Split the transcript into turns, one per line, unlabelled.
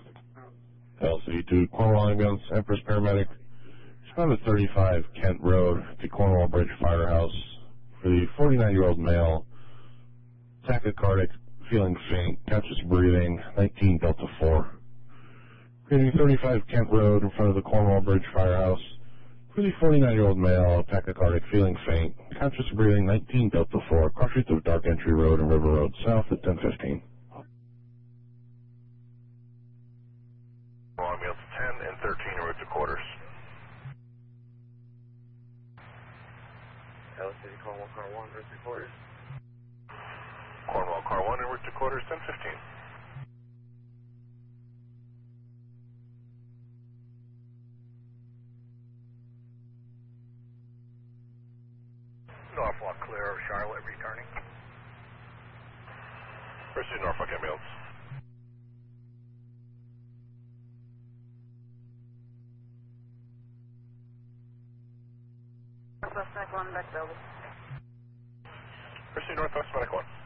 LC2 Cornwall Ambulance, Empress Paramedic. Respond to 35 Kent Road, the Cornwall Bridge Firehouse. For the 49-year-old male, tachycardic, feeling faint, conscious breathing, 19 Delta 4. Creating 35 Kent Road in front of the Cornwall Bridge Firehouse. For the 49-year-old male, tachycardic, feeling faint, conscious breathing, 19 Delta 4. Cross streets of Dark Entry Road and River Road, south at 10:15.
Ambulance 10 and 13 en route to quarters.
LCD Cornwall Car 1, route to quarters.
Cornwall Car 1 en route to quarters, 10:15.
Norfolk clear, Charlotte returning.
Pursuit Norfolk Ambulance.
Northwest Medic 1, back building.
Pursuit Northwest Medic 1.